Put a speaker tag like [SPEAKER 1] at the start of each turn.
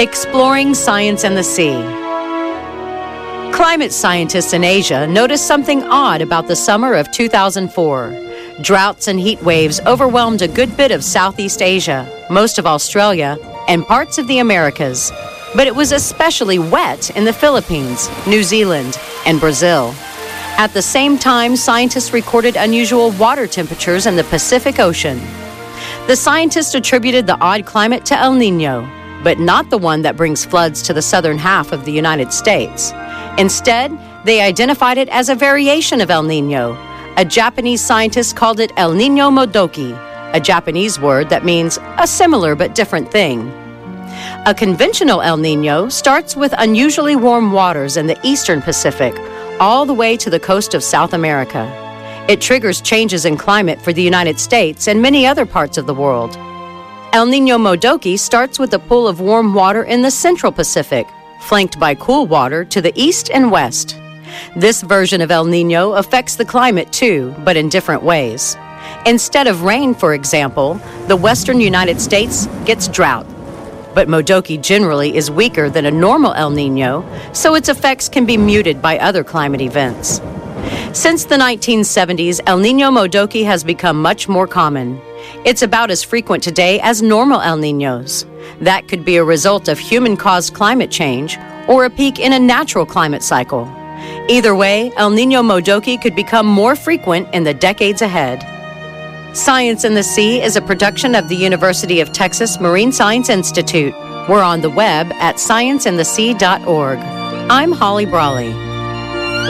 [SPEAKER 1] Exploring Science and the Sea. Climate scientists in Asia noticed something odd about the summer of 2004. Droughts and heat waves overwhelmed a good bit of Southeast Asia, most of Australia, and parts of the Americas. But it was especially wet in the Philippines, New Zealand, and Brazil. At the same time, scientists recorded unusual water temperatures in the Pacific Ocean. The scientists attributed the odd climate to El Niño, but not the one that brings floods to the southern half of the United States. Instead, they identified it as a variation of El Niño. A Japanese scientist called it El Niño Modoki, a Japanese word that means a similar but different thing. A conventional El Niño starts with unusually warm waters in the eastern Pacific, all the way to the coast of South America. It triggers changes in climate for the United States and many other parts of the world. El Niño Modoki starts with a pool of warm water in the central Pacific, flanked by cool water to the east and west. This version of El Niño affects the climate too, but in different ways. Instead of rain, for example, the western United States gets drought. But Modoki generally is weaker than a normal El Niño, so its effects can be muted by other climate events. Since the 1970s, El Niño Modoki has become much more common. It's about as frequent today as normal El Niños. That could be a result of human-caused climate change or a peak in a natural climate cycle. Either way, El Niño Modoki could become more frequent in the decades ahead. Science and the Sea is a production of the University of Texas Marine Science Institute. We're on the web at scienceandthesea.org. I'm Holly Brawley.